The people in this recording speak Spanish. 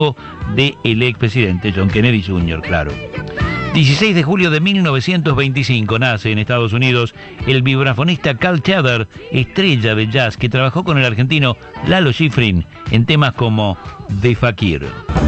del expresidente John Kennedy Jr., claro. 16 de julio de 1925 nace en Estados Unidos el vibrafonista Carl Cheather, estrella de jazz que trabajó con el argentino Lalo Schifrin en temas como The Fakir.